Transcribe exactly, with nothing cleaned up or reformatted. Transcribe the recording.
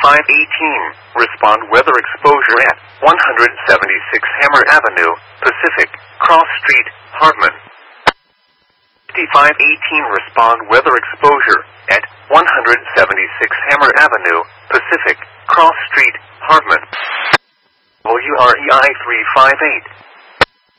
five eighteen, respond weather exposure at one seventy-six Hammer Avenue, Pacific, Cross Street, Hardman. fifty-five eighteen, respond weather exposure at one seventy-six Hammer Avenue, Pacific, Cross Street, Hardman. W R E I three five eight.